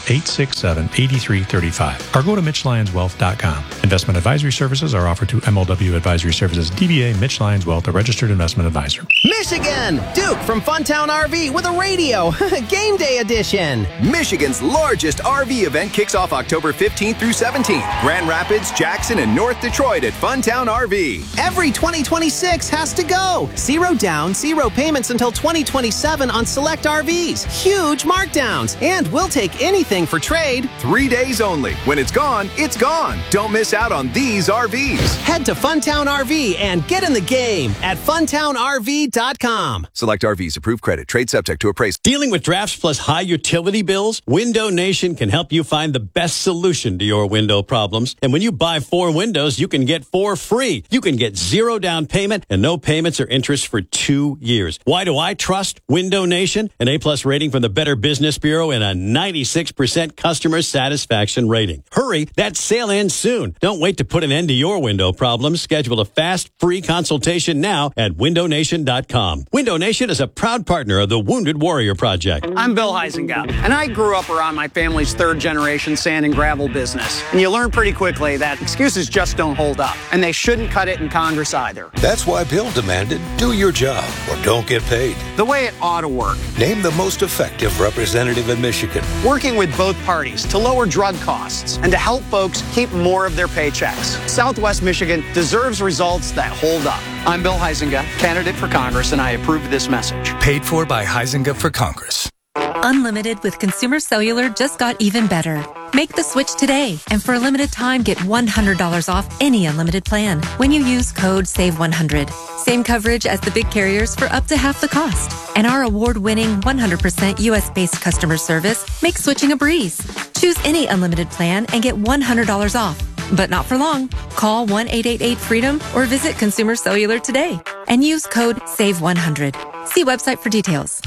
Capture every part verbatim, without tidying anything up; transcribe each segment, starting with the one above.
eight six seven, eight three three five or go to mitch lyons wealth dot com. Investment advisory services are offered to M L W Advisory Services, D B A Mitch Lyons Wealth, a registered investment advisor. Michigan! Duke from Funtown R V with a radio. Game day edition. Michigan's largest R V event kicks off October fifteenth through seventeenth. Grand Rapids, Jackson, and North Detroit at Funtown R V. Every twenty twenty-six has to go. Zero down, zero payments until twenty twenty-seven on select R Vs. Huge markdowns. And we'll take anything for trade. Three days only. When it's gone, it's gone. Don't miss out on these R Vs. Head to Funtown R V and get in the game at funtown r v dot com. Select R Vs. Approved credit. Trade subject to appraisal. Dealing with drafts plus high utility bills? Window Nation can help you find the best solution to your window problems. And when you buy four windows, you can get four free. You can get zero down payment and no payments or interest for two years. Why do I trust Window Nation? An A-plus rating from the Better Business Bureau and a ninety-six percent customer satisfaction rating. Hurry, that sale ends soon. Don't wait to put an end to your window problems. Schedule a fast, free consultation now at window nation dot com. Window Nation is a proud partner of the Wounded Warrior Project. I'm Bill Huizenga, and I grew up around my family's third-generation sand and gravel business. And you learn pretty quickly that excuses just don't hold up, and they shouldn't cut it in Congress either. That's why Bill demanded, do your job or don't get paid. The way it ought to work. Name the most effective representative in Michigan. Working with both parties to lower drug costs and to help folks keep more of their paychecks. Southwest Michigan deserves results that hold up. I'm Bill Huizenga, candidate for Congress, and I approve this message. Paid for by Huizenga for Congress. Unlimited with Consumer Cellular just got even better. Make the switch today, and for a limited time, get one hundred dollars off any unlimited plan when you use code save one hundred. Same coverage as the big carriers for up to half the cost. And our award-winning one hundred percent U S-based customer service makes switching a breeze. Choose any unlimited plan and get one hundred dollars off. But not for long. Call one eight eight eight freedom or visit Consumer Cellular today and use code save one hundred. See website for details.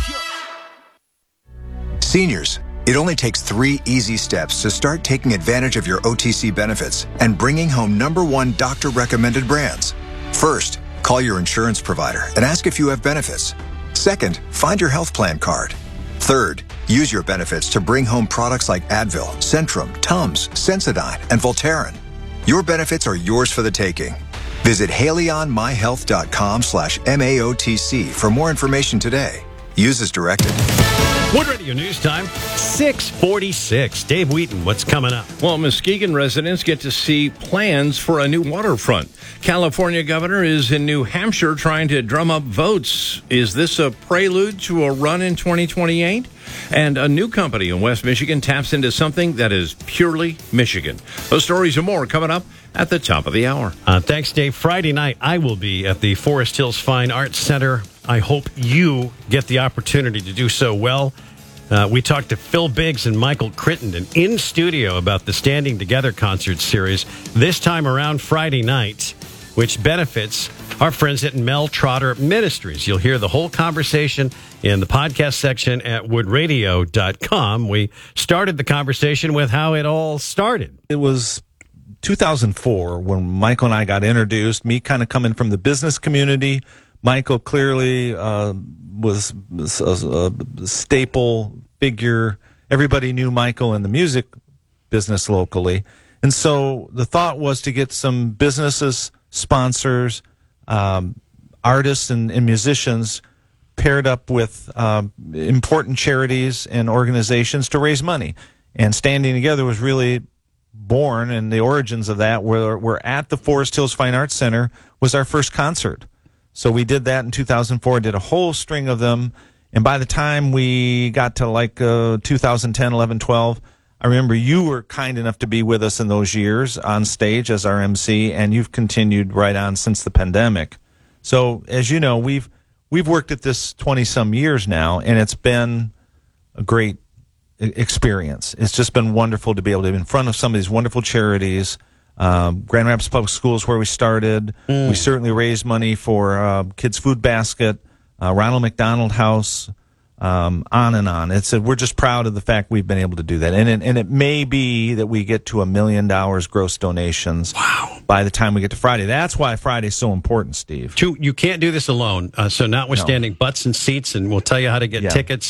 Seniors, it only takes three easy steps to start taking advantage of your O T C benefits and bringing home number one doctor-recommended brands. First, call your insurance provider and ask if you have benefits. Second, find your health plan card. Third, use your benefits to bring home products like Advil, Centrum, Tums, Sensodyne, and Voltaren. Your benefits are yours for the taking. Visit haleyonmyhealth.com slash M A O T C for more information today. Use as directed. Wood Radio News Time, six forty-six. Dave Wheaton, what's coming up? Well, Muskegon residents get to see plans for a new waterfront. California governor is in New Hampshire trying to drum up votes. Is this a prelude to a run in twenty twenty-eight? And a new company in West Michigan taps into something that is purely Michigan. Those stories and more coming up at the top of the hour. Uh, thanks, Dave. Friday night, I will be at the Forest Hills Fine Arts Center. I hope you get the opportunity to do so well. Uh, we talked to Phil Biggs and Michael Crittenden in studio about the Standing Together concert series this time around Friday night, which benefits our friends at Mel Trotter Ministries. You'll hear the whole conversation in the podcast section at wood radio dot com. We started the conversation with how it all started. It was two thousand four when Michael and I got introduced, me kind of coming from the business community. Michael clearly uh, was, was a, a staple figure. Everybody knew Michael in the music business locally. And so the thought was to get some businesses, sponsors, um, artists, and, and musicians paired up with um, important charities and organizations to raise money. And Standing Together was really born, and the origins of that were, were at the Forest Hills Fine Arts Center was our first concert. So we did that in two thousand four, did a whole string of them. And by the time we got to like uh, two thousand ten, eleven, twelve, I remember you were kind enough to be with us in those years on stage as our M C, and you've continued right on since the pandemic. So as you know, we've we've worked at this twenty-some years now, and it's been a great experience. It's just been wonderful to be able to be in front of some of these wonderful charities. Um, Grand Rapids Public Schools, where we started. Mm. We certainly raised money for uh, Kids Food Basket, uh, Ronald McDonald House, um, on and on. It's a, we're just proud of the fact we've been able to do that. And it, and it may be that we get to a million dollars gross donations wow. by the time we get to Friday. That's why Friday's so important, Steve. Two, you can't do this alone. Uh, so notwithstanding no. butts and seats, and we'll tell you how to get yeah, tickets. Right.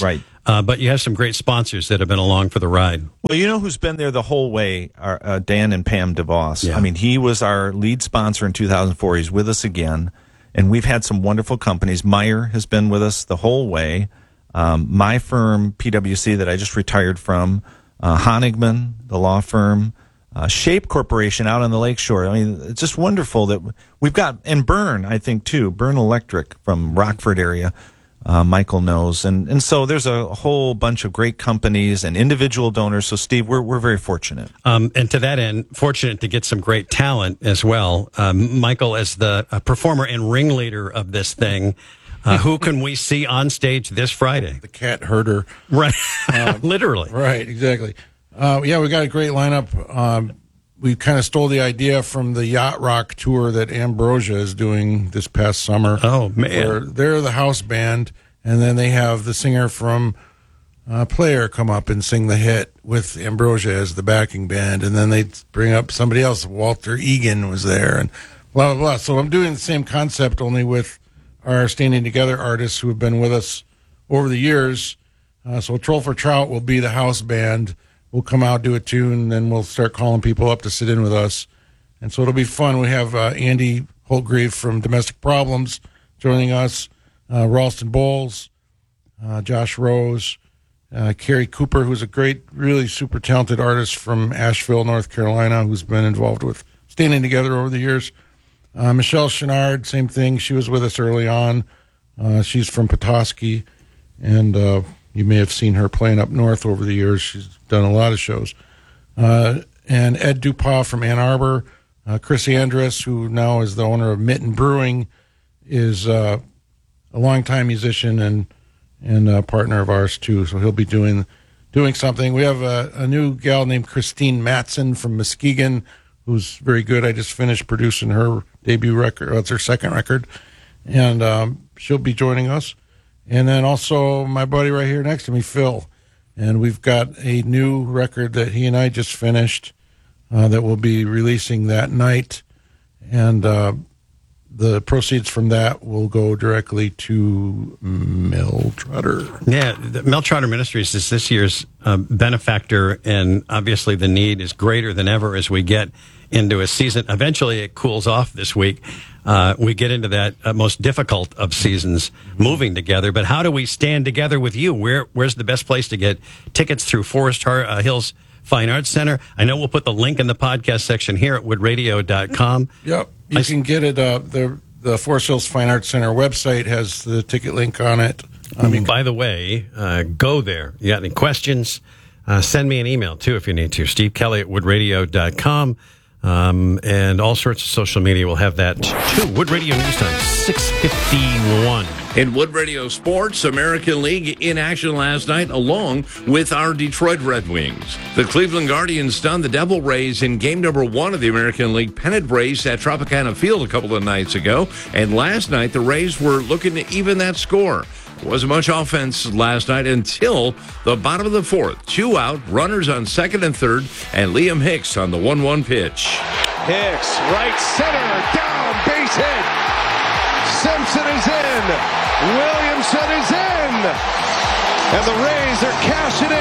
Uh, but you have some great sponsors that have been along for the ride. Well, you know who's been there the whole way? Are, uh, Dan and Pam DeVos. Yeah. I mean, he was our lead sponsor in two thousand four. He's with us again. And we've had some wonderful companies. Meyer has been with us the whole way. Um, my firm, P W C, that I just retired from. Uh, Honigman, the law firm. Uh, Shape Corporation out on the Lakeshore. I mean, it's just wonderful that we've got, and Byrne, I think, too. Byrne Electric from Rockford area. Uh, Michael knows. And, and so there's a whole bunch of great companies and individual donors. So, Steve, we're, we're very fortunate. Um, and to that end, fortunate to get some great talent as well. Um, Michael, as the uh, performer and ringleader of this thing, uh, who can we see on stage this Friday? The cat herder. Right. Uh, Literally. Right, exactly. Uh, yeah, we got a great lineup. Um, we kind of stole the idea from the Yacht Rock tour that Ambrosia is doing this past summer. Oh, man. Where they're the house band, and then they have the singer from uh, Player come up and sing the hit with Ambrosia as the backing band, and then they bring up somebody else. Walter Egan was there, and blah, blah, blah. So I'm doing the same concept, only with our Standing Together artists who have been with us over the years. Uh, so Troll for Trout will be the house band. We'll come out, do a tune, and then we'll start calling people up to sit in with us. And so it'll be fun. We have uh, Andy Holtgreave from Domestic Problems joining us, uh, Ralston Bowles, uh, Josh Rose, uh, Carrie Cooper, who's a great, really super talented artist from Asheville, North Carolina, who's been involved with Standing Together over the years. Uh, Michelle Chenard, same thing. She was with us early on. Uh, she's from Petoskey, and uh, you may have seen her playing up north over the years. She's done a lot of shows. Uh, and Ed Dupas from Ann Arbor. Uh, Chris Andrus, who now is the owner of Mitten Brewing, is uh, a longtime musician and and a partner of ours, too. So he'll be doing doing something. We have a, a new gal named Christine Matson from Muskegon, who's very good. I just finished producing her debut record. Well, it's her second record. And um, she'll be joining us. And then also my buddy right here next to me, Phil. And we've got a new record that he and I just finished uh, that we'll be releasing that night. And uh, the proceeds from that will go directly to Mel Trotter. Yeah, the Mel Trotter Ministries is this year's um, benefactor, and obviously the need is greater than ever as we get into a season. Eventually it cools off this week. Uh, we get into that uh, most difficult of seasons, moving together. But how do we stand together with you? Where Where's the best place to get tickets? Through Forest Har- uh, Hills Fine Arts Center. I know we'll put the link in the podcast section here at wood radio dot com. Yep, you I can get it. Uh, the the Forest Hills Fine Arts Center website has the ticket link on it. I mean, by the way, uh, go there. You got any questions? Uh, send me an email too if you need to. Steve Kelly at wood radio dot com. Um, and all sorts of social media will have that too. Wood Radio News Time, six fifty-one. In Wood Radio Sports, American League in action last night along with our Detroit Red Wings. The Cleveland Guardians stunned the Devil Rays in game number one of the American League pennant race at Tropicana Field a couple of nights ago. And last night, the Rays were looking to even that score. Wasn't much offense last night until the bottom of the fourth. Two out, runners on second and third, and Liam Hicks on the one one pitch. Hicks, right center, down, base hit. Simpson is in. Williamson is in. And the Rays are cashing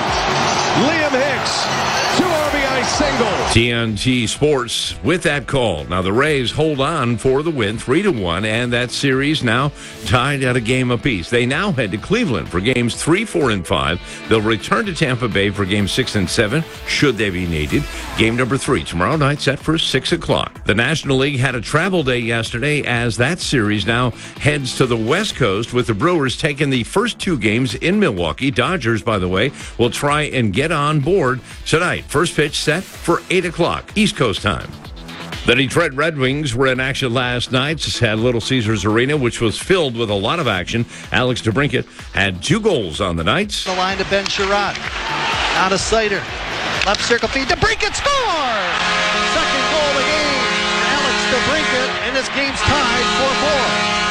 in. Liam Hicks, two R B I singles. T N T Sports with that call. Now the Rays hold on for the win, three to one, and that series now tied at a game apiece. They now head to Cleveland for games three, four, and five. They'll return to Tampa Bay for games six and seven, should they be needed. Game number three tomorrow night, set for six o'clock. The National League had a travel day yesterday as that series now heads to the West Coast, with the Brewers taking the first two games in Milwaukee. Dodgers, by the way, will try and get on board tonight. First pitch set for eight o'clock East Coast time. The Detroit Red Wings were in action last night at Little Caesars Arena, which was filled with a lot of action. Alex DeBrincat had two goals on the night. The line to Ben Sherratt. Out of Sider. Left circle feed. DeBrincat scores! Second goal of the game. Alex DeBrincat, and this game's tied four four.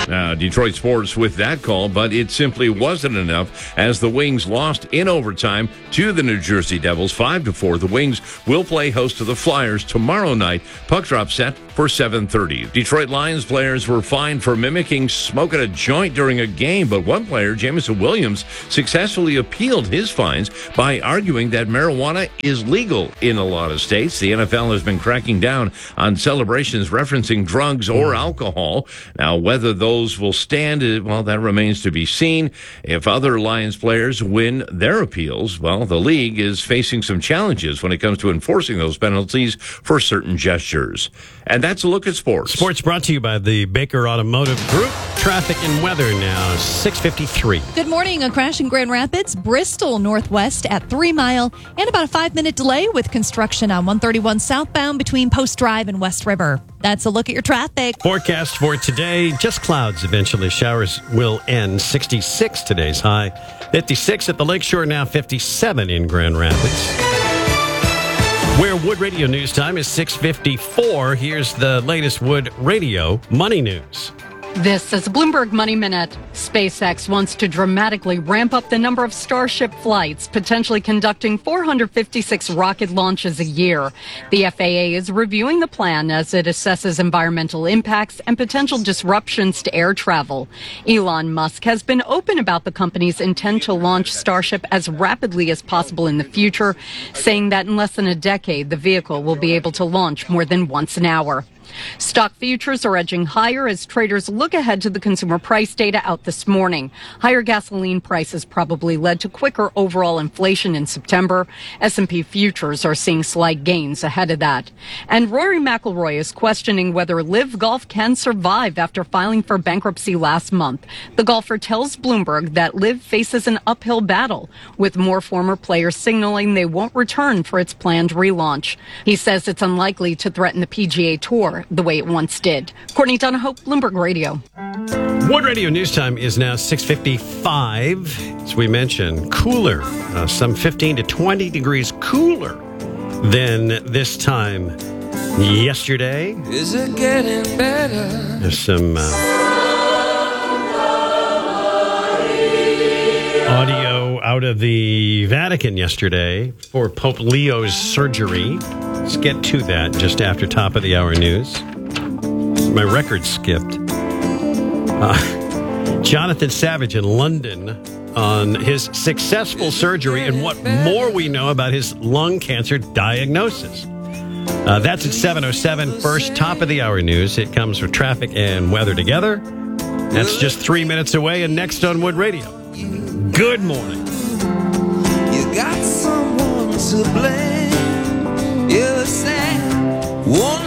Uh, Detroit sports with that call, but it simply wasn't enough as the Wings lost in overtime to the New Jersey Devils five to four. The Wings will play host to the Flyers tomorrow night. Puck drop set for seven thirty. Detroit Lions players were fined for mimicking smoking a joint during a game, but one player, Jameson Williams, successfully appealed his fines by arguing that marijuana is legal in a lot of states. The N F L has been cracking down on celebrations referencing drugs or alcohol. Now, whether those will stand, well, that remains to be seen. If other Lions players win their appeals, well, the league is facing some challenges when it comes to enforcing those penalties for certain gestures. And that's a look at sports. Sports brought to you by the Baker Automotive Group. Traffic and weather now, six fifty-three. Good morning. A crash in Grand Rapids, Bristol Northwest at Three Mile, and about a five-minute delay with construction on one thirty-one southbound between Post Drive and West River. That's a look at your traffic. Forecast for today, just clouds eventually. Showers will end. sixty-six today's high. fifty-six at the Lakeshore, now fifty-seven in Grand Rapids. Where Wood Radio News time is six fifty-four. Here's the latest Wood Radio Money News. This is Bloomberg Money Minute. SpaceX wants to dramatically ramp up the number of Starship flights, potentially conducting four hundred fifty-six rocket launches a year. The F A A is reviewing the plan as it assesses environmental impacts and potential disruptions to air travel. Elon Musk has been open about the company's intent to launch Starship as rapidly as possible in the future, saying that in less than a decade, the vehicle will be able to launch more than once an hour. Stock futures are edging higher as traders look ahead to the consumer price data out this morning. Higher gasoline prices probably led to quicker overall inflation in September. S and P futures are seeing slight gains ahead of that. And Rory McIlroy is questioning whether Live Golf can survive after filing for bankruptcy last month. The golfer tells Bloomberg that Live faces an uphill battle, with more former players signaling they won't return for its planned relaunch. He says it's unlikely to threaten the P G A Tour the way it once did. Courtney Donahoe, Bloomberg Radio. Wood Radio News time is now six fifty-five. As we mentioned, cooler, uh, some fifteen to twenty degrees cooler than this time yesterday. Is it getting better? There's some uh, audio out of the Vatican yesterday for Pope Leo's surgery. Let's get to that just after top of the hour news. My record skipped. Uh, Jonathan Savage in London on his successful surgery and what more we know about his lung cancer diagnosis. Uh, that's at seven oh seven. First, top of the hour news. It comes with traffic and weather together. That's just three minutes away and next on Wood Radio. Good morning. You got someone to blame. You're sad. One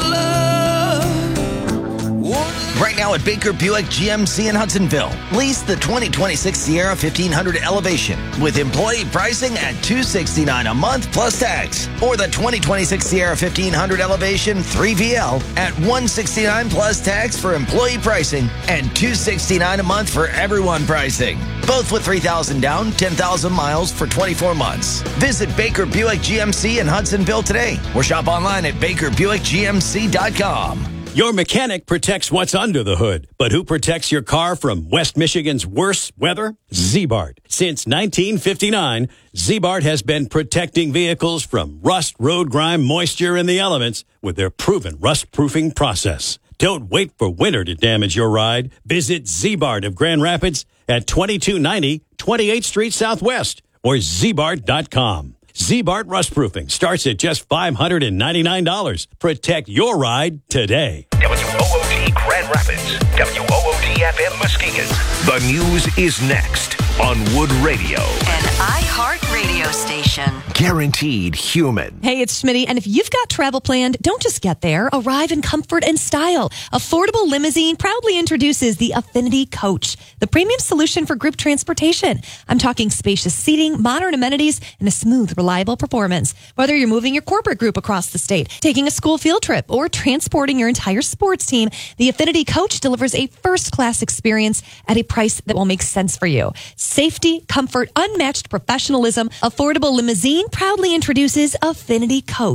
love. One love. Right now at Baker Buick G M C in Hudsonville, lease the twenty twenty-six Sierra fifteen hundred Elevation with employee pricing at two hundred sixty-nine dollars a month plus tax, or the twenty twenty-six Sierra fifteen hundred Elevation three V L at one hundred sixty-nine dollars plus tax for employee pricing and two hundred sixty-nine dollars a month for everyone pricing. Both with three thousand down, ten thousand miles for twenty-four months. Visit Baker Buick G M C in Hudsonville today or shop online at baker buick g m c dot com. Your mechanic protects what's under the hood, but who protects your car from West Michigan's worst weather? Z-Bart. Since nineteen fifty-nine, Z-Bart has been protecting vehicles from rust, road grime, moisture, and the elements with their proven rust-proofing process. Don't wait for winter to damage your ride. Visit Z-Bart of Grand Rapids at twenty-two ninety twenty-eighth Street Southwest or z bart dot com. Z-Bart Rustproofing starts at just five hundred ninety-nine dollars. Protect your ride today. W O O D Grand Rapids, W O O D F M Muskegon. The news is next on Wood Radio. An iHeart radio station. Guaranteed human. Hey, it's Schmitty, and if you've got travel planned, don't just get there. Arrive in comfort and style. Affordable Limousine proudly introduces the Affinity Coach, the premium solution for group transportation. I'm talking spacious seating, modern amenities, and a smooth, reliable performance. Whether you're moving your corporate group across the state, taking a school field trip, or transporting your entire sports team, the Affinity Coach delivers a first-class experience at a price that will make sense for you. Safety, comfort, unmatched professionalism. Affordable Limousine proudly introduces Affinity Coach.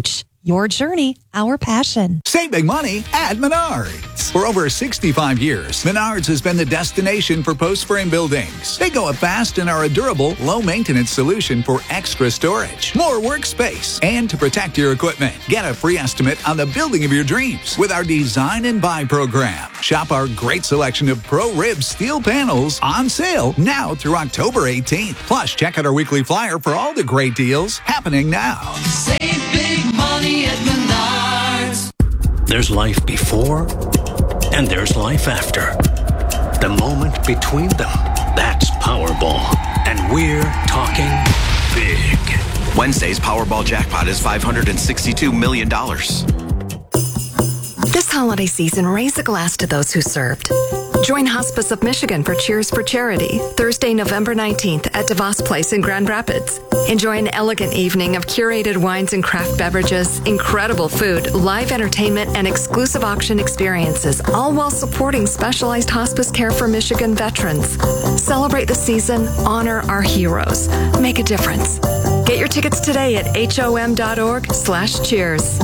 Your journey, our passion. Save big money at Menards. For over sixty-five years, Menards has been the destination for post-frame buildings. They go up fast and are a durable, low-maintenance solution for extra storage, more workspace, and to protect your equipment. Get a free estimate on the building of your dreams with our Design and Buy program. Shop our great selection of Pro-Rib steel panels on sale now through October eighteenth. Plus, check out our weekly flyer for all the great deals happening now. Save big money at Menards. There's life before, and there's life after. The moment between them, that's Powerball. And we're talking big. Wednesday's Powerball jackpot is five hundred sixty-two million dollars. This holiday season, raise a glass to those who served. Join Hospice of Michigan for Cheers for Charity, Thursday, November nineteenth at DeVos Place in Grand Rapids. Enjoy an elegant evening of curated wines and craft beverages, incredible food, live entertainment, and exclusive auction experiences, all while supporting specialized hospice care for Michigan veterans. Celebrate the season, honor our heroes, make a difference. Get your tickets today at hom.org slash cheers.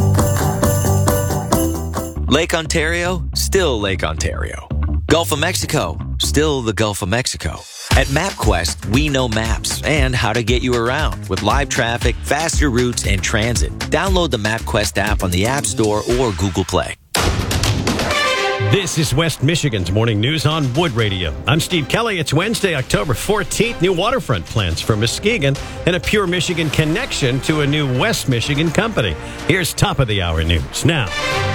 Lake Ontario, still Lake Ontario. Gulf of Mexico, still the Gulf of Mexico. At MapQuest, we know maps and how to get you around with live traffic, faster routes, and transit. Download the MapQuest app on the App Store or Google Play. This is West Michigan's Morning News on Wood Radio. I'm Steve Kelly. It's Wednesday, October fourteenth. New waterfront plans for Muskegon and a Pure Michigan connection to a new West Michigan company. Here's top of the hour news now.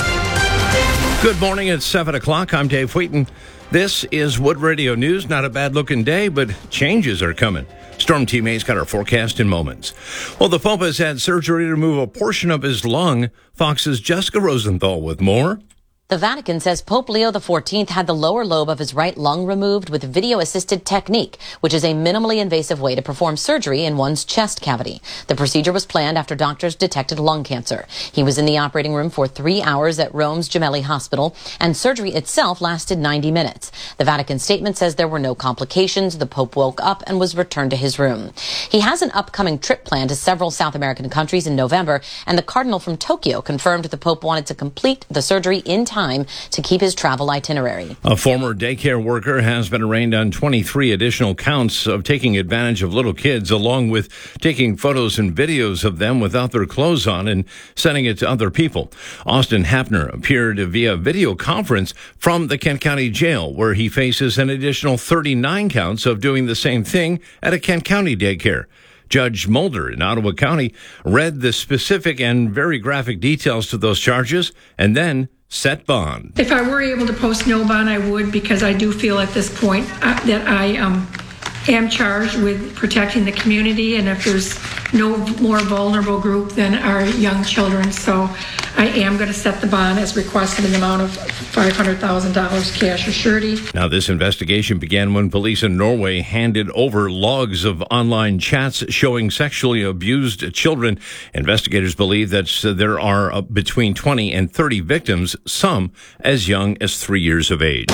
Good morning. It's seven o'clock. I'm Dave Wheaton. This is Wood Radio News. Not a bad-looking day, but changes are coming. Storm Team A's got our forecast in moments. Well, the Pope has had surgery to remove a portion of his lung. Fox's Jessica Rosenthal with more. The Vatican says Pope Leo the fourteenth had the lower lobe of his right lung removed with video-assisted technique, which is a minimally invasive way to perform surgery in one's chest cavity. The procedure was planned after doctors detected lung cancer. He was in the operating room for three hours at Rome's Gemelli Hospital, and surgery itself lasted ninety minutes. The Vatican statement says there were no complications. The Pope woke up and was returned to his room. He has an upcoming trip planned to several South American countries in November, and the Cardinal from Tokyo confirmed the Pope wanted to complete the surgery in time to keep his travel itinerary. A former daycare worker has been arraigned on twenty-three additional counts of taking advantage of little kids, along with taking photos and videos of them without their clothes on and sending it to other people. Austin Hapner appeared via video conference from the Kent County Jail, where he faces an additional thirty-nine counts of doing the same thing at a Kent County daycare. Judge Mulder in Ottawa County read the specific and very graphic details to those charges and then set bond. If I were able to post no bond, I would, because I do feel at this point uh, that I um, am charged with protecting the community, and if there's no more vulnerable group than our young children. So I am going to set the bond as requested in the amount of five hundred thousand dollars cash or surety. Now, this investigation began when police in Norway handed over logs of online chats showing sexually abused children. Investigators believe that there are between twenty and thirty victims, some as young as three years of age.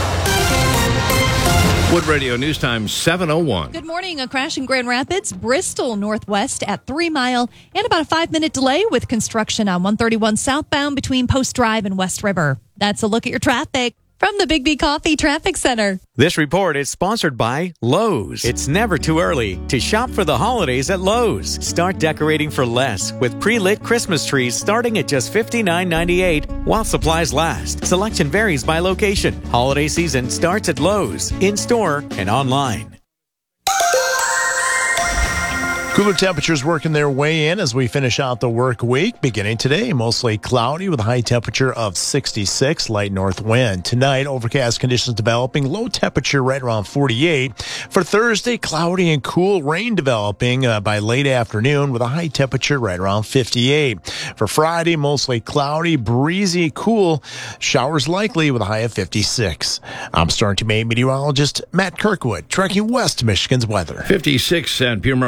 Wood Radio News Time, seven oh one. Good morning. A crash in Grand Rapids, Bristol Northwest at Three Mile, and about a five-minute delay with construction on one thirty-one southbound between Post Drive and West River. That's a look at your traffic from the Big B Coffee Traffic Center. This report is sponsored by Lowe's. It's never too early to shop for the holidays at Lowe's. Start decorating for less with pre-lit Christmas trees starting at just fifty-nine ninety-eight while supplies last. Selection varies by location. Holiday season starts at Lowe's, in-store and online. Cooler temperatures working their way in as we finish out the work week. Beginning today, mostly cloudy with a high temperature of sixty-six, light north wind. Tonight, overcast conditions developing, low temperature right around forty-eight. For Thursday, cloudy and cool, rain developing uh, by late afternoon with a high temperature right around fifty-eight. For Friday, mostly cloudy, breezy, cool, showers likely with a high of fifty-six. I'm Storm Team eight meteorologist Matt Kirkwood, tracking West Michigan's weather. fifty-six at Pure Marquette,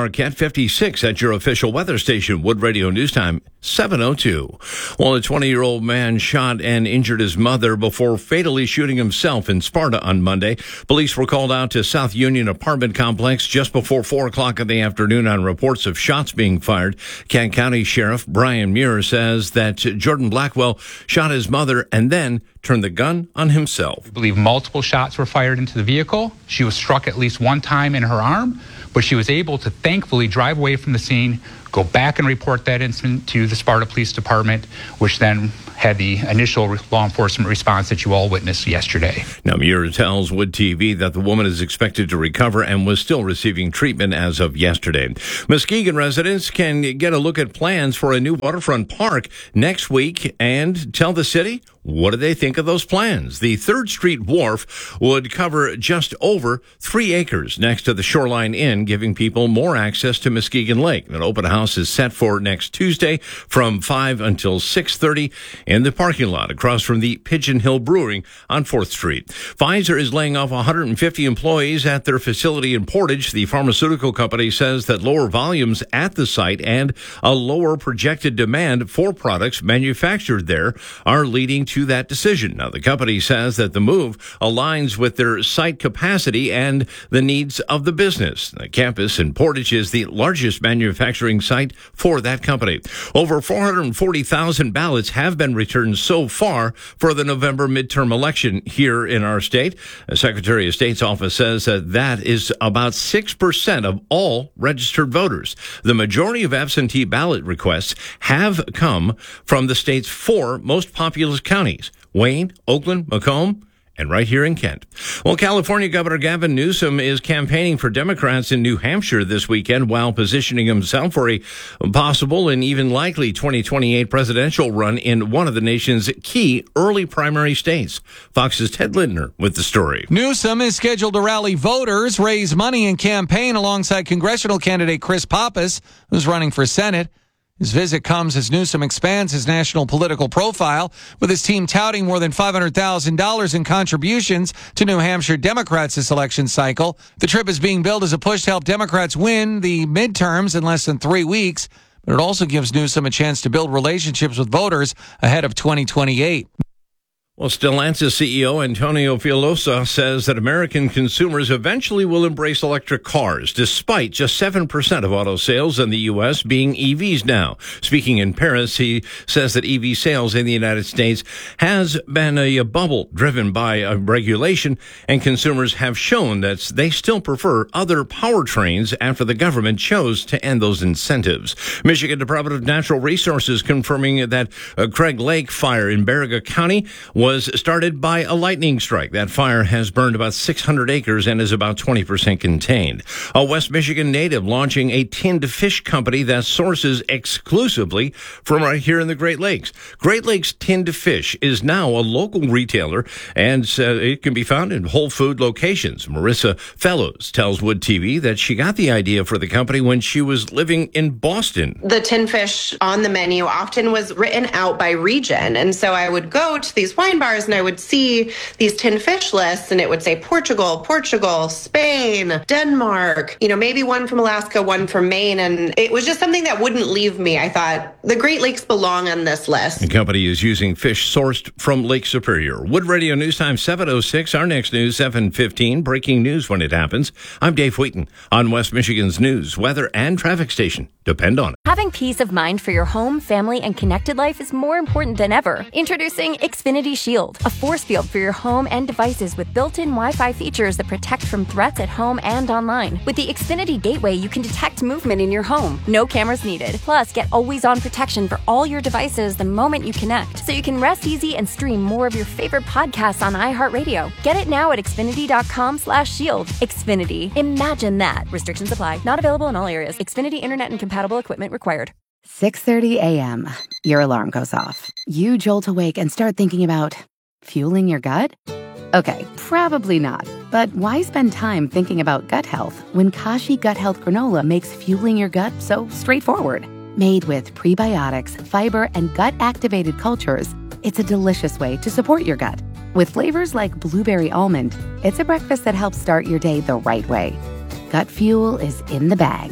fifty-six at your official weather station. Wood Radio News Time, seven oh two. Well, a twenty-year-old man shot and injured his mother before fatally shooting himself in Sparta on Monday. Police were called out to South Union apartment complex just before four o'clock in the afternoon on reports of shots being fired. Kent County Sheriff Brian Muir says that Jordan Blackwell shot his mother and then turned the gun on himself. We believe multiple shots were fired into the vehicle. She was struck at least one time in her arm, but she was able to thankfully drive away from the scene, go back and report that incident to the Sparta Police Department, which then had the initial law enforcement response that you all witnessed yesterday. Now, Muir tells Wood T V that the woman is expected to recover and was still receiving treatment as of yesterday. Muskegon residents can get a look at plans for a new waterfront park next week and tell the city what do they think of those plans. The third Street Wharf would cover just over three acres next to the Shoreline Inn, giving people more access to Muskegon Lake. An open house is set for next Tuesday from five until six thirty in the parking lot across from the Pigeon Hill Brewing on fourth Street. Pfizer is laying off one hundred fifty employees at their facility in Portage. The pharmaceutical company says that lower volumes at the site and a lower projected demand for products manufactured there are leading to that decision. Now, the company says that the move aligns with their site capacity and the needs of the business. The campus in Portage is the largest manufacturing site for that company. Over four hundred forty thousand ballots have been returned so far for the November midterm election here in our state. The Secretary of State's office says that that is about six percent of all registered voters. The majority of absentee ballot requests have come from the state's four most populous counties: Wayne, Oakland, Macomb, and right here in Kent. Well, California Governor Gavin Newsom is campaigning for Democrats in New Hampshire this weekend while positioning himself for a possible and even likely twenty twenty-eight presidential run in one of the nation's key early primary states. Fox's Ted Lindner with the story. Newsom is scheduled to rally voters, raise money, and campaign alongside congressional candidate Chris Pappas, who's running for Senate. His visit comes as Newsom expands his national political profile, with his team touting more than five hundred thousand dollars in contributions to New Hampshire Democrats this election cycle. The trip is being billed as a push to help Democrats win the midterms in less than three weeks, but it also gives Newsom a chance to build relationships with voters ahead of twenty twenty-eight. Well, Stellantis C E O Antonio Filosa says that American consumers eventually will embrace electric cars, despite just seven percent of auto sales in the U S being E Vs now. Speaking in Paris, he says that E V sales in the United States has been a bubble driven by a regulation, and consumers have shown that they still prefer other powertrains after the government chose to end those incentives. Michigan Department of Natural Resources confirming that a Craig Lake fire in Baraga County was started by a lightning strike. That fire has burned about six hundred acres and is about twenty percent contained. A West Michigan native launching a tinned fish company that sources exclusively from right here in the Great Lakes. Great Lakes Tinned Fish is now a local retailer, and uh, it can be found in Whole Food locations. Marissa Fellows tells Wood T V that she got the idea for the company when she was living in Boston. The tinned fish on the menu often was written out by region, and so I would go to these wine bars and I would see these tinned fish lists, and it would say Portugal, Portugal, Spain, Denmark, you know, maybe one from Alaska, one from Maine, and it was just something that wouldn't leave me. I thought the Great Lakes belong on this list. The company is using fish sourced from Lake Superior. Wood Radio News Time seven oh six. Our next news seven fifteen. Breaking news when it happens. I'm Dave Wheaton on West Michigan's news, weather, and traffic station. Depend on it. Having peace of mind for your home, family, and connected life is more important than ever. Introducing Xfinity Shield, a force field for your home and devices with built-in Wi-Fi features that protect from threats at home and online. With the Xfinity Gateway, you can detect movement in your home. No cameras needed. Plus, get always-on protection for all your devices the moment you connect, so you can rest easy and stream more of your favorite podcasts on iHeartRadio. Get it now at Xfinity.com slash shield. Xfinity. Imagine that. Restrictions apply. Not available in all areas. Xfinity Internet and compatible equipment required. six thirty a.m. Your alarm goes off. You jolt awake and start thinking about fueling your gut? Okay, probably not. But why spend time thinking about gut health when Kashi Gut Health Granola makes fueling your gut so straightforward? Made with prebiotics, fiber, and gut-activated cultures, it's a delicious way to support your gut. With flavors like blueberry almond, it's a breakfast that helps start your day the right way. Gut fuel is in the bag.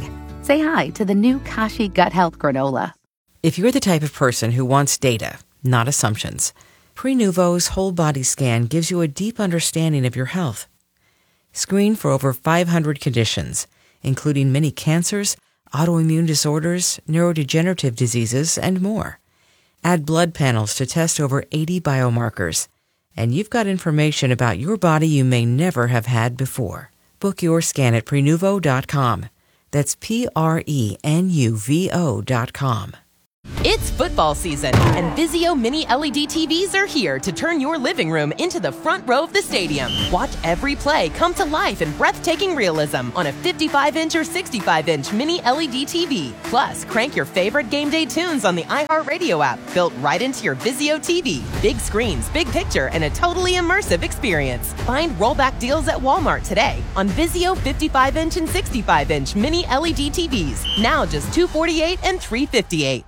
say hi to the new Kashi Gut Health Granola. If you're the type of person who wants data, not assumptions, Prenuvo's whole body scan gives you a deep understanding of your health. Screen for over five hundred conditions, including many cancers, autoimmune disorders, neurodegenerative diseases, and more. Add blood panels to test over eighty biomarkers, and you've got information about your body you may never have had before. Book your scan at Prenuvo dot com. That's P R E N U V O dot com. It's football season, and Vizio Mini L E D T Vs are here to turn your living room into the front row of the stadium. Watch every play come to life in breathtaking realism on a fifty-five inch or sixty-five inch Mini L E D T V. Plus, crank your favorite game day tunes on the iHeartRadio app, built right into your Vizio T V. Big screens, big picture, and a totally immersive experience. Find rollback deals at Walmart today on Vizio fifty-five inch and sixty-five inch Mini L E D T Vs. Now just two hundred forty-eight dollars and three hundred fifty-eight dollars.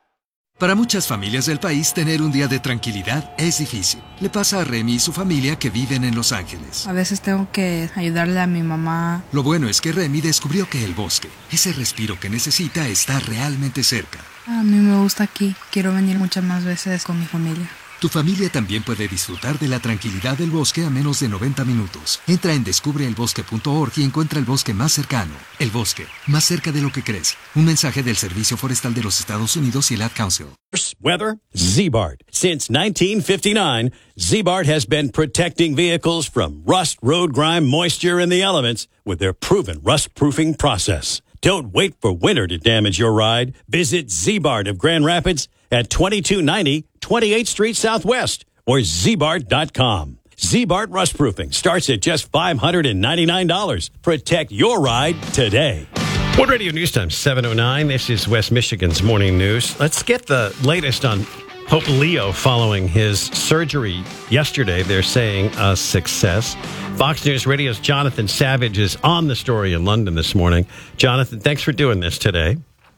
Para muchas familias del país, tener un día de tranquilidad es difícil. Le pasa a Remy y su familia que viven en Los Ángeles. A veces tengo que ayudarle a mi mamá. Lo bueno es que Remy descubrió que el bosque, ese respiro que necesita, está realmente cerca. A mí me gusta aquí. Quiero venir muchas más veces con mi familia. Tu familia también puede disfrutar de la tranquilidad del bosque a menos de noventa minutos. Entra en descubre el bosque punto org y encuentra el bosque más cercano. El bosque, más cerca de lo que crees. Un mensaje del Servicio Forestal de los Estados Unidos y el Ad Council. Weather, Z-Bart. Since nineteen fifty-nine, Z-Bart has been protecting vehicles from rust, road grime, moisture, and the elements with their proven rust-proofing process. Don't wait for winter to damage your ride. Visit Z-Bart of Grand Rapids at twenty-two ninety twenty-eighth Street Southwest or Z Bart dot com. Z-Bart Rustproofing starts at just five hundred ninety-nine dollars. Protect your ride today. One Radio News Time, seven oh nine. This is West Michigan's Morning News. Let's get the latest on Pope Leo following his surgery yesterday. They're saying a success. Fox News Radio's Jonathan Savage is on the story in London this morning. Jonathan, thanks for doing this today.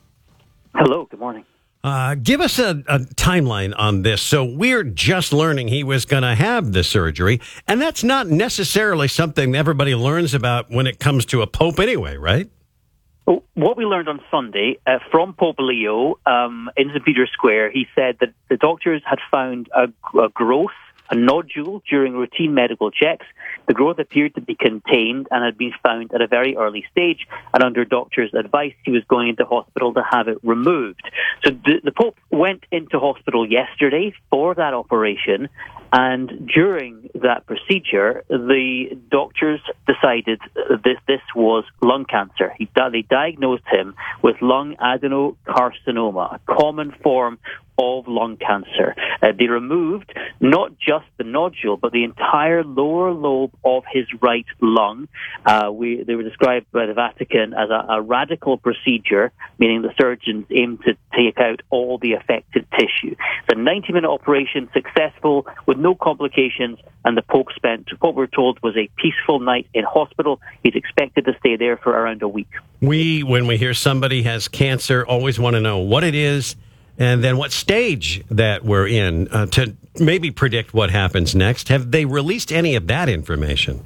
Hello, good morning. Uh, give us a, a timeline on this. So we're just learning he was going to have the surgery, and that's not necessarily something everybody learns about when it comes to a pope anyway, right? Well, what we learned on Sunday uh, from Pope Leo um, in Saint Peter's Square, he said that the doctors had found a, a growth, a nodule during routine medical checks. The growth appeared to be contained and had been found at a very early stage, and under doctors' advice, he was going into hospital to have it removed. So the, the Pope went into hospital yesterday for that operation, and during that procedure, the doctors decided this this was lung cancer. He, they diagnosed him with lung adenocarcinoma, a common form of lung cancer. Uh, they removed not just the nodule, but the entire lower lobe of his right lung. Uh, we, they were described by the Vatican as a, a radical procedure, meaning the surgeons aimed to take out all the affected tissue. It's a ninety-minute operation, successful, with no complications, and the Pope spent, what we're told, was a peaceful night in hospital. He's expected to stay there for around a week. We, when we hear somebody has cancer, always want to know what it is, and then what stage that we're in uh, to maybe predict what happens next. Have they released any of that information?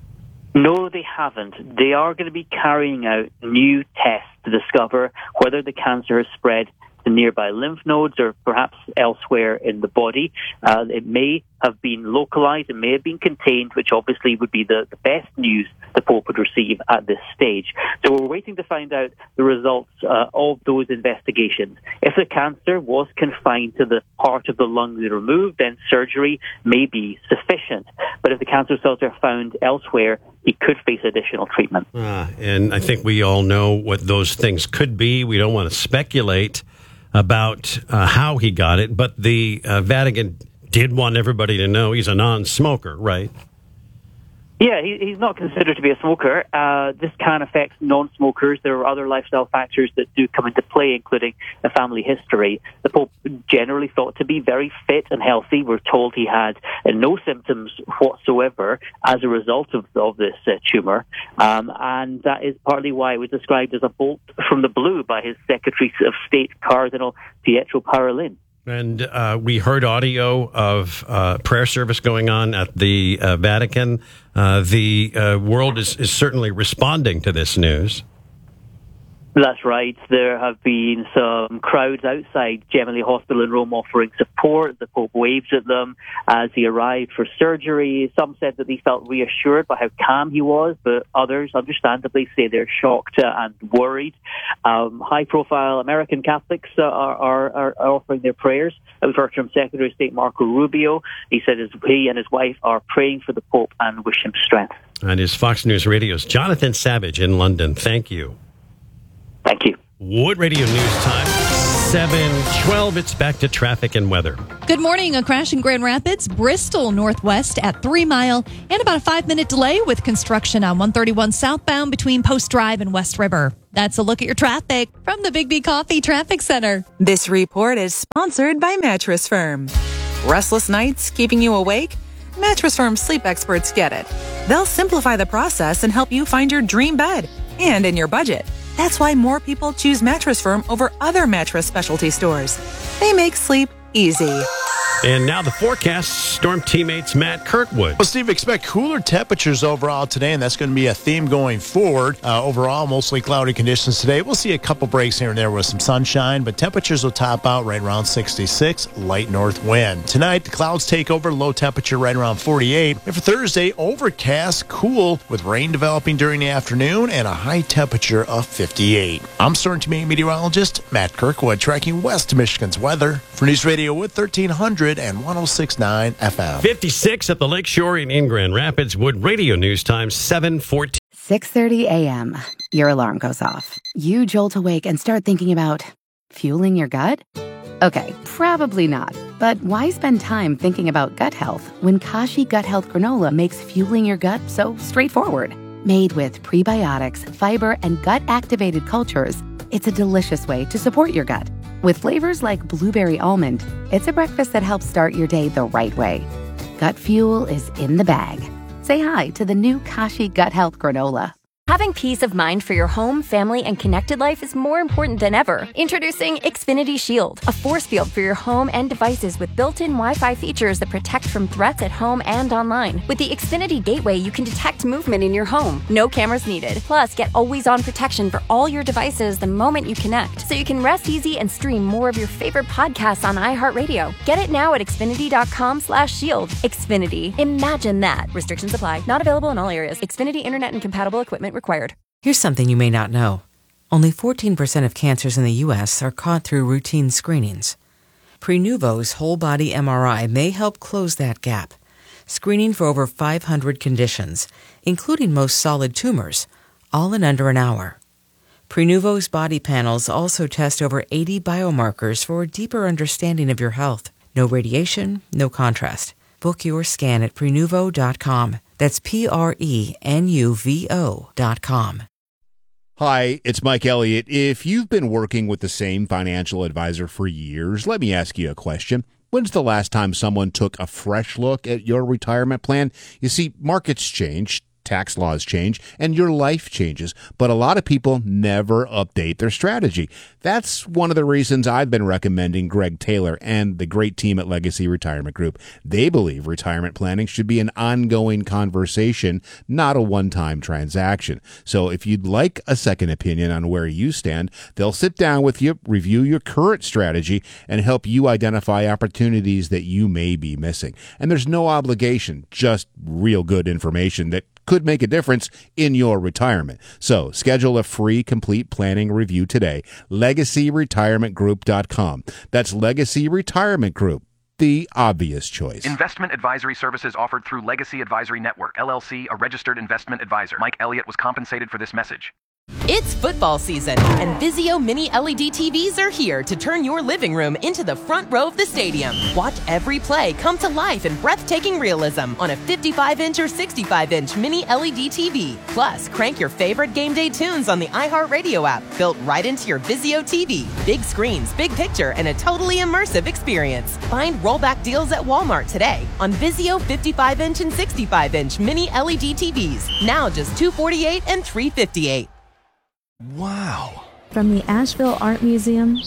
No, they haven't. They are going to be carrying out new tests to discover whether the cancer has spread to nearby lymph nodes or perhaps elsewhere in the body. Uh, it may have been localized, it may have been contained, which obviously would be the, the best news the Pope would receive at this stage. So we're waiting to find out the results uh, of those investigations. If the cancer was confined to the part of the lung they removed, then surgery may be sufficient. But if the cancer cells are found elsewhere, he could face additional treatment. Uh, and I think we all know what those things could be. We don't want to speculate about uh, how he got it, but the uh, Vatican did want everybody to know he's a non-smoker, right? Yeah, he, he's not considered to be a smoker. Uh, this can affect non-smokers. There are other lifestyle factors that do come into play, including a family history. The Pope generally thought to be very fit and healthy. We're told he had uh, no symptoms whatsoever as a result of, of this uh, tumour. Um, and that is partly why it was described as a bolt from the blue by his Secretary of State, Cardinal Pietro Parolin. And uh, we heard audio of uh, prayer service going on at the uh, Vatican. Uh, the uh, world is, is certainly responding to this news. That's right. There have been some crowds outside Gemelli Hospital in Rome offering support. The Pope waved at them as he arrived for surgery. Some said that they felt reassured by how calm he was, but others, understandably, say they're shocked uh, and worried. Um, high-profile American Catholics uh, are, are, are offering their prayers. We've heard from Secretary of State Marco Rubio. He said his, he and his wife are praying for the Pope and wish him strength. And is Fox News Radio's Jonathan Savage in London. Thank you. Thank you. Wood Radio News Time, seven twelve. It's back to traffic and weather. Good morning. A crash in Grand Rapids, Bristol Northwest at Three Mile, and about a five-minute delay with construction on one thirty-one southbound between Post Drive and West River. That's a look at your traffic from the Big B Coffee Traffic Center. This report is sponsored by Mattress Firm. Restless nights keeping you awake? Mattress Firm sleep experts get it. They'll simplify the process and help you find your dream bed and in your budget. That's why more people choose Mattress Firm over other mattress specialty stores. They make sleep easy. And now the forecast, Storm Teammates Matt Kirkwood. Well, Steve, expect cooler temperatures overall today, and that's going to be a theme going forward. Uh, overall, mostly cloudy conditions today. We'll see a couple breaks here and there with some sunshine, but temperatures will top out right around sixty-six, light north wind. Tonight, the clouds take over, low temperature right around forty-eight. And for Thursday, overcast, cool, with rain developing during the afternoon and a high temperature of fifty-eight. I'm Storm Teammate meteorologist Matt Kirkwood, tracking west Michigan's weather for News Radio with thirteen hundred and one oh six point nine F M. fifty-six at the Lakeshore and in Grand Rapids. Wood Radio News Time, seven fourteen. six thirty a.m. Your alarm goes off. You jolt awake and start thinking about fueling your gut? Okay, probably not. But why spend time thinking about gut health when Kashi Gut Health Granola makes fueling your gut so straightforward? Made with prebiotics, fiber, and gut-activated cultures, it's a delicious way to support your gut. With flavors like blueberry almond, it's a breakfast that helps start your day the right way. Gut fuel is in the bag. Say hi to the new Kashi Gut Health Granola. Having peace of mind for your home, family, and connected life is more important than ever. Introducing Xfinity Shield, a force field for your home and devices with built-in Wi-Fi features that protect from threats at home and online. With the Xfinity Gateway, you can detect movement in your home. No cameras needed. Plus, get always-on protection for all your devices the moment you connect, so you can rest easy and stream more of your favorite podcasts on iHeartRadio. Get it now at Xfinity.com slash shield. Xfinity. Imagine that. Restrictions apply. Not available in all areas. Xfinity Internet and compatible equipment required. Here's something you may not know. Only fourteen percent of cancers in the U S are caught through routine screenings. Prenuvo's whole-body M R I may help close that gap, screening for over five hundred conditions, including most solid tumors, all in under an hour. Prenuvo's body panels also test over eighty biomarkers for a deeper understanding of your health. No radiation, no contrast. Book your scan at Prenuvo dot com. That's P R E N U V O dot com. Hi, it's Mike Elliott. If you've been working with the same financial advisor for years, let me ask you a question. When's the last time someone took a fresh look at your retirement plan? You see, markets change, tax laws change, and your life changes, but a lot of people never update their strategy. That's one of the reasons I've been recommending Greg Taylor and the great team at Legacy Retirement Group. They believe retirement planning should be an ongoing conversation, not a one-time transaction. So if you'd like a second opinion on where you stand, they'll sit down with you, review your current strategy, and help you identify opportunities that you may be missing. And there's no obligation, just real good information that could make a difference in your retirement. So schedule a free complete planning review today. Legacy Retirement Group dot com. That's Legacy Retirement Group, the obvious choice. Investment advisory services offered through Legacy Advisory Network, L L C, a registered investment advisor. Mike Elliott was compensated for this message. It's football season, and Vizio Mini L E D T Vs are here to turn your living room into the front row of the stadium. Watch every play come to life in breathtaking realism on a fifty-five inch or sixty-five inch Mini L E D T V. Plus, crank your favorite game day tunes on the iHeartRadio app, built right into your Vizio T V. Big screens, big picture, and a totally immersive experience. Find rollback deals at Walmart today on Vizio fifty-five inch and sixty-five inch Mini L E D T Vs. Now just two hundred forty-eight dollars and three hundred fifty-eight dollars. Wow. From the Asheville Art Museum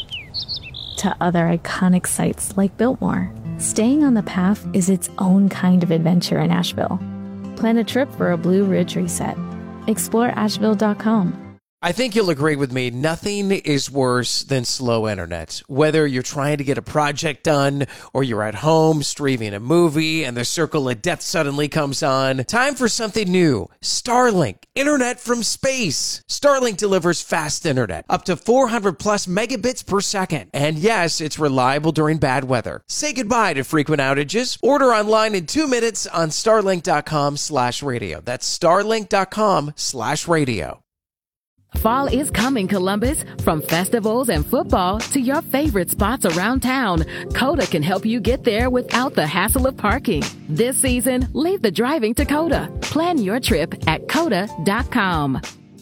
to other iconic sites like Biltmore, staying on the path is its own kind of adventure in Asheville. Plan a trip for a Blue Ridge reset. Explore Asheville dot com. I think you'll agree with me. Nothing is worse than slow internet. Whether you're trying to get a project done or you're at home streaming a movie and the circle of death suddenly comes on. Time for something new. Starlink. Internet from space. Starlink delivers fast internet. Up to four hundred plus megabits per second. And yes, it's reliable during bad weather. Say goodbye to frequent outages. Order online in two minutes on starlink.com slash radio. That's starlink.com slash radio. Fall is coming, Columbus. From festivals and football to your favorite spots around town, Coda can help you get there without the hassle of parking. This season, leave the driving to Coda. Plan your trip at coda dot com.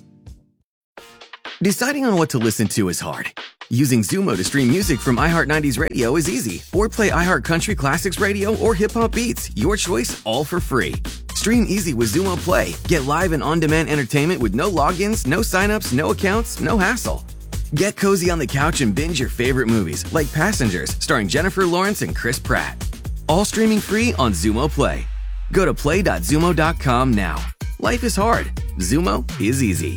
Deciding on what to listen to is hard. Using Zumo to stream music from iHeart nineties Radio is easy. Or play iHeart Country Classics Radio or Hip Hop Beats. Your choice, all for free. Stream easy with Zumo Play. Get live and on-demand entertainment with no logins, no signups, no accounts, no hassle. Get cozy on the couch and binge your favorite movies, like Passengers, starring Jennifer Lawrence and Chris Pratt. All streaming free on Zumo Play. Go to play dot zumo dot com now. Life is hard. Zumo is easy.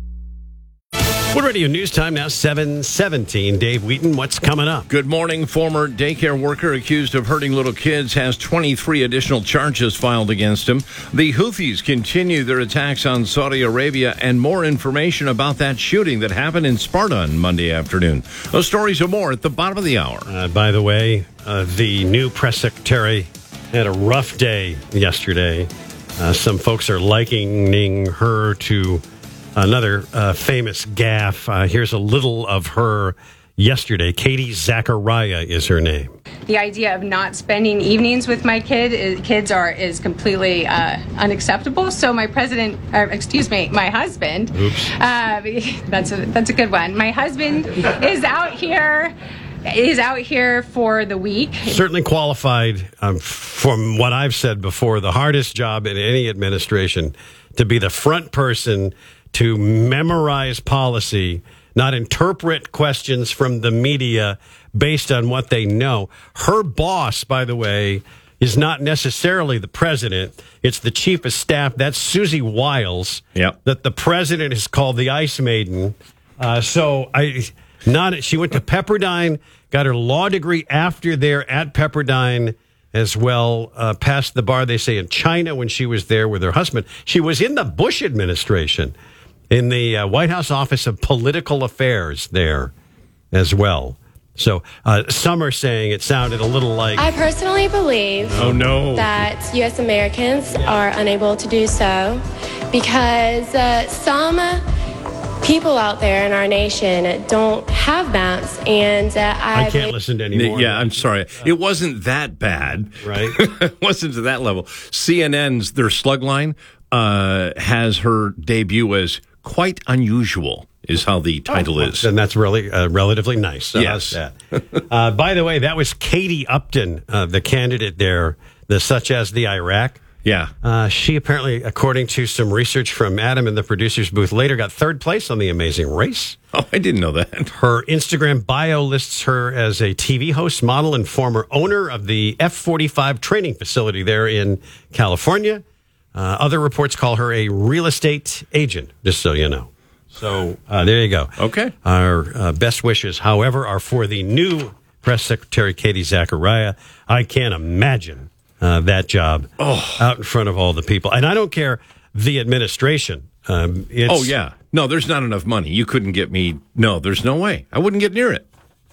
Wood Radio News Time now, seven seventeen. Dave Wheaton, what's coming up? Good morning. Former daycare worker accused of hurting little kids has twenty-three additional charges filed against him. The Houthis continue their attacks on Saudi Arabia, and more information about that shooting that happened in Sparta on Monday afternoon. Those stories and more at the bottom of the hour. Uh, by the way, uh, the new press secretary had a rough day yesterday. Uh, some folks are likening her to another uh, famous gaffe. Uh, here's a little of her yesterday. Katie Zachariah is her name. The idea of not spending evenings with my kid is, kids are is completely uh, unacceptable. So my president, or excuse me, my husband. Oops. Uh, that's a that's a good one. My husband is out here. Is out here for the week. Certainly qualified, um, from what I've said before, the hardest job in any administration, to be the front person to memorize policy, not interpret questions from the media based on what they know. Her boss, by the way, is not necessarily the president. It's the chief of staff. That's Susie Wiles, yep. that the president has called the Ice Maiden. Uh, so I, not she went to Pepperdine, got her law degree after there at Pepperdine as well, uh, passed the bar, they say, in China when she was there with her husband. She was in the Bush administration, in the uh, White House Office of Political Affairs there as well. So uh, some are saying it sounded a little like... I personally believe oh, no. that U S Americans are unable to do so because uh, some people out there in our nation don't have maps, and uh, I can't listen to any more. Yeah, I'm sorry. It wasn't that bad. Right. It wasn't to that level. C N N's, their slug line, uh, has her debut as quite unusual, is how the title oh, is. And that's really uh, relatively nice. So yes. That. uh, by the way, that was Katie Upton, uh, the candidate there, the such as the Iraq. Yeah. Uh, she apparently, according to some research from Adam in the producer's booth later, got third place on The Amazing Race. Oh, I didn't know that. Her Instagram bio lists her as a T V host, model, and former owner of the F forty-five training facility there in California. Uh, other reports call her a real estate agent, just so you know. So uh, there you go. Okay. Our uh, best wishes, however, are for the new press secretary, Katie Zachariah. I can't imagine uh, that job oh. out in front of all the people. And I don't care the administration. Um, it's, oh, yeah. No, there's not enough money. You couldn't get me. No, there's no way. I wouldn't get near it.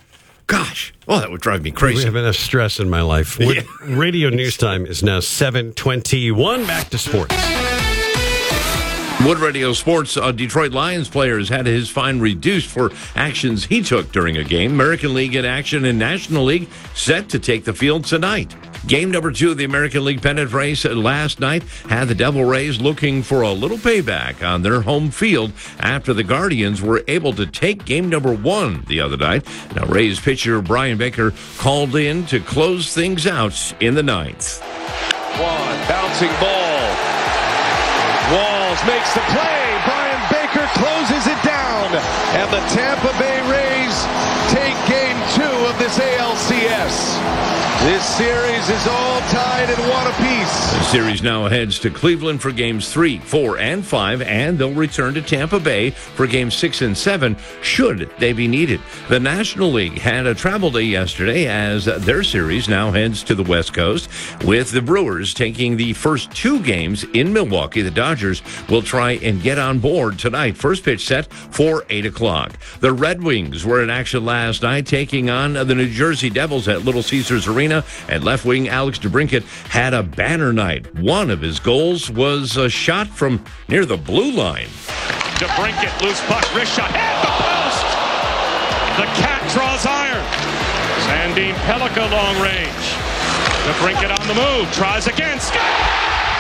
Gosh. Oh, that would drive me crazy. We have enough stress in my life. Yeah. Radio News Time is now seven twenty-one. Back to sports. Wood Radio Sports, uh, Detroit Lions players had his fine reduced for actions he took during a game. American League in action and National League set to take the field tonight. Game number two of the American League pennant race last night had the Devil Rays looking for a little payback on their home field after the Guardians were able to take game number one the other night. Now, Rays pitcher Brian Baker called in to close things out in the ninth. One bouncing ball. Walls makes the play. Brian Baker closes it down. And the Tampa Bay Rays take game two of this A L C S. This series is all tied at one apiece. The series now heads to Cleveland for games three, four, and five, and they'll return to Tampa Bay for games six and seven, should they be needed. The National League had a travel day yesterday as their series now heads to the West Coast, with the Brewers taking the first two games in Milwaukee. The Dodgers will try and get on board tonight. First pitch set for eight o'clock. The Red Wings were in action last night, taking on the New Jersey Devils at Little Caesars Arena. And left wing Alex DeBrincat had a banner night. One of his goals was a shot from near the blue line. DeBrincat, loose puck, wrist shot, hit the post! The cat draws iron. Sandin Pellikka long range. DeBrincat on the move, tries again, score!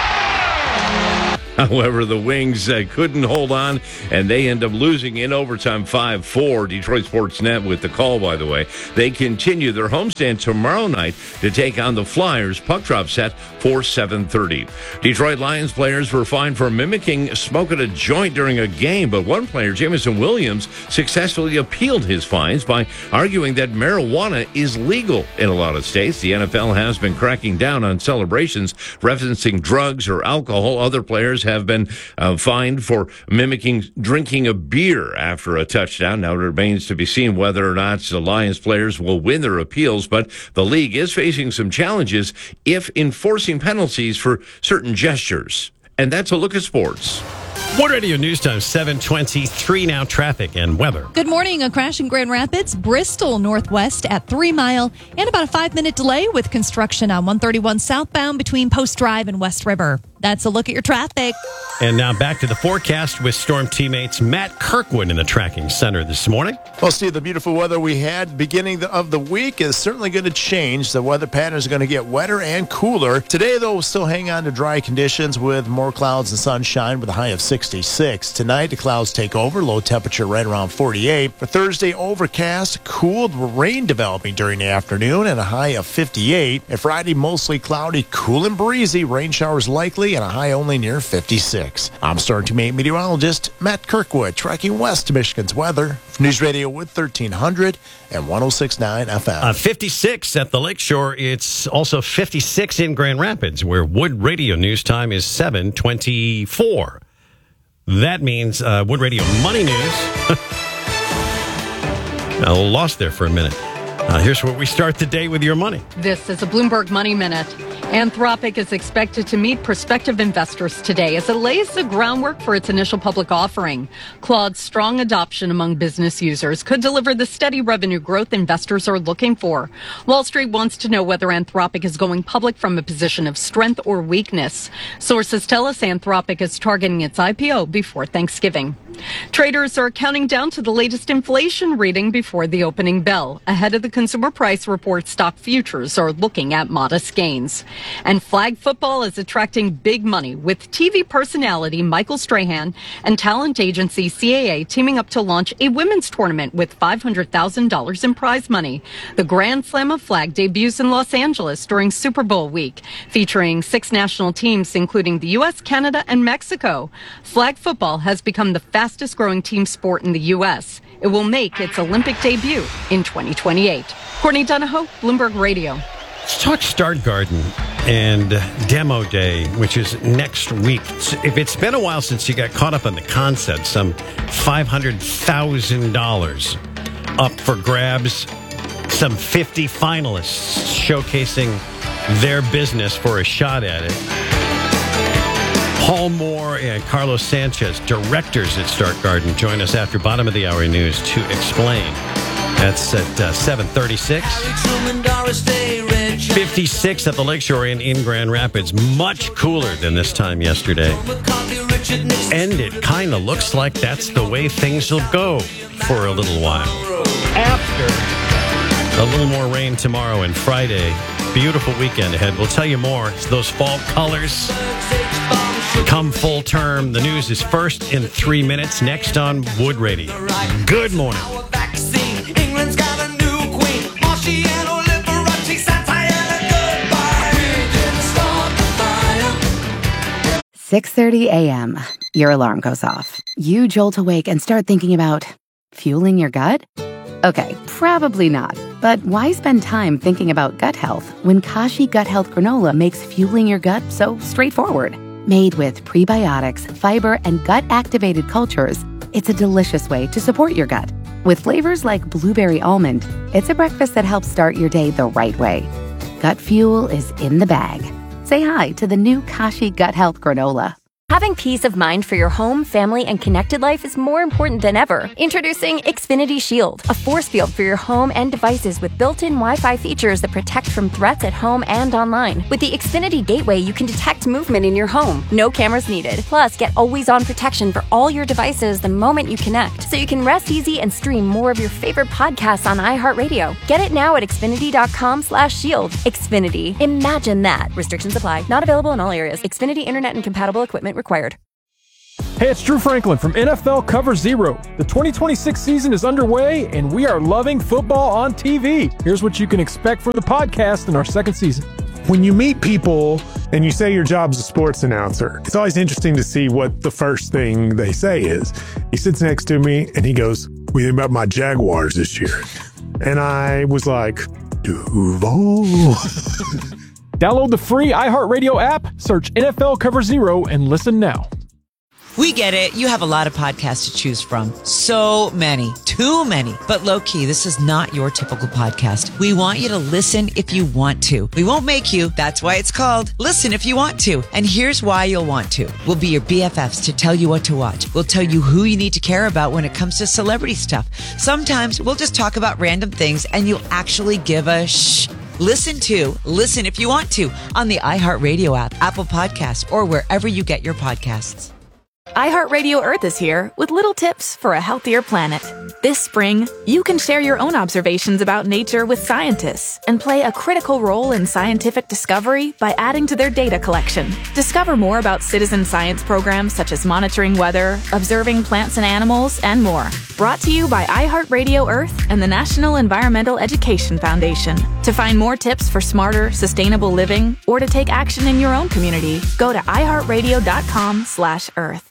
However, the Wings uh, couldn't hold on, and they end up losing in overtime five four. Detroit Sports Net with the call, by the way. They continue their homestand tomorrow night to take on the Flyers. Puck drop set for seven thirty. Detroit Lions players were fined for mimicking smoke at a joint during a game, but one player, Jameson Williams, successfully appealed his fines by arguing that marijuana is legal in a lot of states. The N F L has been cracking down on celebrations referencing drugs or alcohol. Other players have been uh, fined for mimicking drinking a beer after a touchdown. Now it remains to be seen whether or not the Lions players will win their appeals, but the league is facing some challenges if enforcing penalties for certain gestures. And that's a look at sports. Wood Radio News Time, seven twenty-three now, traffic and weather. Good morning. A crash in Grand Rapids, Bristol Northwest at Three Mile, and about a five-minute delay with construction on one thirty-one southbound between Post Drive and West River. That's a look at your traffic. And now back to the forecast with Storm teammates Matt Kirkwood in the tracking center this morning. Well, Steve, the beautiful weather we had beginning of the week is certainly going to change. The weather patterns are going to get wetter and cooler. Today, though, we'll still hang on to dry conditions with more clouds and sunshine with a high of sixty-six. Tonight, the clouds take over, low temperature right around forty-eight. For Thursday, overcast, cool, rain developing during the afternoon and a high of fifty-eight. And Friday, mostly cloudy, cool and breezy, rain showers likely and a high only near fifty-six. I'm Storm Team eight meteorologist Matt Kirkwood, tracking west Michigan's weather. News Radio with thirteen hundred and one oh six point nine F M. Uh, fifty-six at the Lakeshore. It's also fifty-six in Grand Rapids, where Wood Radio News Time is seven twenty-four. That means uh, Wood Radio Money News. I lost there for a minute. Uh, here's where we start the day with your money. This is a Bloomberg Money Minute. Anthropic is expected to meet prospective investors today as it lays the groundwork for its initial public offering. Claude's strong adoption among business users could deliver the steady revenue growth investors are looking for. Wall Street wants to know whether Anthropic is going public from a position of strength or weakness. Sources tell us Anthropic is targeting its I P O before Thanksgiving. Traders are counting down to the latest inflation reading before the opening bell. Ahead of the consumer price report, stock futures are looking at modest gains. And flag football is attracting big money, with T V personality Michael Strahan and talent agency C A A teaming up to launch a women's tournament with five hundred thousand dollars in prize money. The Grand Slam of Flag debuts in Los Angeles during Super Bowl week, featuring six national teams, including the U S, Canada, and Mexico. Flag football has become the fastest growing team sport in the U S. It will make its Olympic debut in twenty twenty-eight. Courtney Donahoe, Bloomberg Radio. Let's talk Start Garden and Demo Day, which is next week. If it's been a while since you got caught up on the concept, some five hundred thousand dollars up for grabs, some fifty finalists showcasing their business for a shot at it. Paul Moore and Carlos Sanchez, directors at Start Garden, join us after bottom of the hour news to explain. That's at uh, seven thirty-six. fifty-six at the Lakeshore Inn in Grand Rapids. Much cooler than this time yesterday. And it kind of looks like that's the way things will go for a little while. After a little more rain tomorrow and Friday. Beautiful weekend ahead. We'll tell you more. It's those fall colors come full term. The news is first in three minutes. Next on Wood Radio. Good morning. England's got a new queen, Marciano Liberace, six thirty a.m. Your alarm goes off. You jolt awake and start thinking about fueling your gut? Okay, probably not. But why spend time thinking about gut health when Kashi Gut Health Granola makes fueling your gut so straightforward? Made with prebiotics, fiber, and gut-activated cultures, it's a delicious way to support your gut. With flavors like blueberry almond, it's a breakfast that helps start your day the right way. Gut fuel is in the bag. Say hi to the new Kashi Gut Health Granola. Having peace of mind for your home, family, and connected life is more important than ever. Introducing Xfinity Shield, a force field for your home and devices with built-in Wi-Fi features that protect from threats at home and online. With the Xfinity Gateway, you can detect movement in your home. No cameras needed. Plus, get always-on protection for all your devices the moment you connect, so you can rest easy and stream more of your favorite podcasts on iHeartRadio. Get it now at Xfinity.com slash shield. Xfinity. Imagine that. Restrictions apply. Not available in all areas. Xfinity Internet and compatible equipment required. Hey, it's Drew Franklin from N F L Cover Zero. The twenty twenty-six season is underway, and we are loving football on T V. Here's what you can expect from the podcast in our second season. When you meet people and you say your job's a sports announcer, it's always interesting to see what the first thing they say is. He sits next to me, and he goes, "What do you think about my Jaguars this year?" And I was like, Duval. Download the free iHeartRadio app, search N F L Cover Zero, and listen now. We get it. You have a lot of podcasts to choose from. So many. Too many. But low-key, this is not your typical podcast. We want you to listen if you want to. We won't make you. That's why it's called Listen If You Want To. And here's why you'll want to. We'll be your B F Fs to tell you what to watch. We'll tell you who you need to care about when it comes to celebrity stuff. Sometimes we'll just talk about random things and you'll actually give a shh. Listen to Listen If You Want To on the iHeartRadio app, Apple Podcasts, or wherever you get your podcasts. iHeartRadio Earth is here with little tips for a healthier planet. This spring, you can share your own observations about nature with scientists and play a critical role in scientific discovery by adding to their data collection. Discover more about citizen science programs such as monitoring weather, observing plants and animals, and more. Brought to you by iHeartRadio Earth and the National Environmental Education Foundation. To find more tips for smarter, sustainable living or to take action in your own community, go to iHeartRadio.com slash Earth.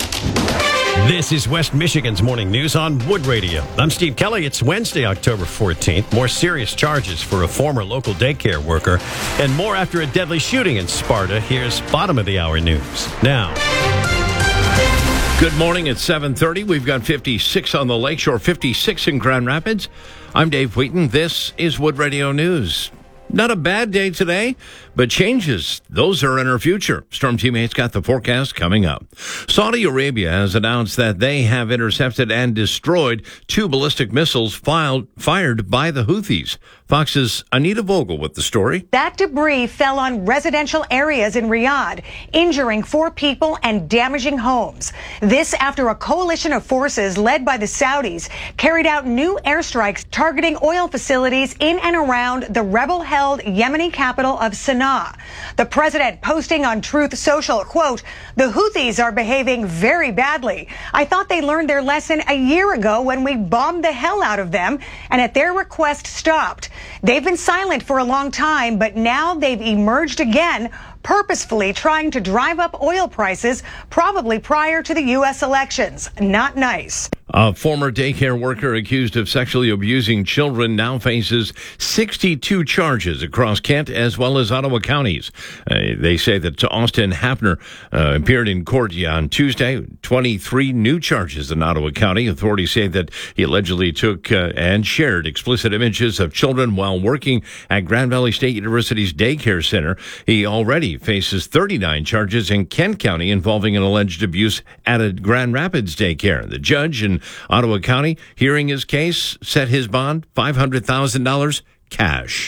This is West Michigan's Morning News on Wood Radio. I'm Steve Kelly. It's Wednesday, October fourteenth. More serious charges for a former local daycare worker and more after a deadly shooting in Sparta. Here's bottom of the hour news now. Good morning. It's seven thirty. We've got fifty-six on the Lakeshore, fifty-six in Grand Rapids. I'm Dave Wheaton. This is Wood Radio News. Not a bad day today, but changes, those are in our future. Storm Teammates got the forecast coming up. Saudi Arabia has announced that they have intercepted and destroyed two ballistic missiles filed, fired by the Houthis. Fox's Anita Vogel with the story. That debris fell on residential areas in Riyadh, injuring four people and damaging homes. This after a coalition of forces led by the Saudis carried out new airstrikes targeting oil facilities in and around the rebel-held Yemeni capital of Sana'a. The president posting on Truth Social, quote, "The Houthis are behaving very badly. I thought they learned their lesson a year ago when we bombed the hell out of them and at their request stopped. They've been silent for a long time, but now they've emerged again, purposefully trying to drive up oil prices, probably prior to the U S elections. Not nice." A former daycare worker accused of sexually abusing children now faces sixty-two charges across Kent as well as Ottawa counties. Uh, they say that Austin Hapner uh, appeared in court on Tuesday. twenty-three new charges in Ottawa County. Authorities say that he allegedly took uh, and shared explicit images of children while working at Grand Valley State University's daycare center. He already faces thirty-nine charges in Kent County involving an alleged abuse at a Grand Rapids daycare. The judge in Ottawa County, hearing his case, set his bond five hundred thousand dollars cash.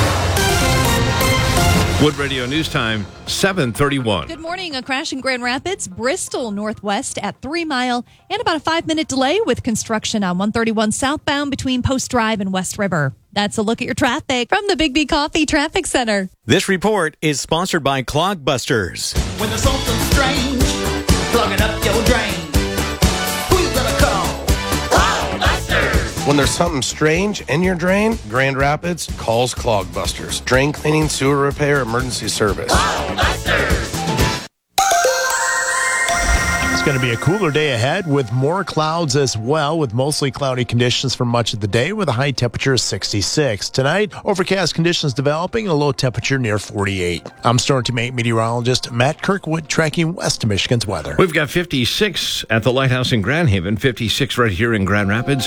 Wood Radio News Time, seven thirty-one. Good morning. A crash in Grand Rapids, Bristol Northwest at Three Mile, and about a five-minute delay with construction on one thirty-one southbound between Post Drive and West River. That's a look at your traffic from the Big B Coffee Traffic Center. This report is sponsored by Clogbusters. When there's something strange, plugging up your drain. Who you gonna call? Clogbusters! When there's something strange in your drain, Grand Rapids calls Clogbusters. Drain cleaning, sewer repair, emergency service. Clogbusters! going to be a cooler day ahead with more clouds as well, with mostly cloudy conditions for much of the day with a high temperature of sixty-six. Tonight, overcast conditions developing, a low temperature near forty-eight. I'm Storm Team eight meteorologist Matt Kirkwood, tracking west of Michigan's weather. We've got fifty-six at the Lighthouse in Grand Haven, fifty-six right here in Grand Rapids.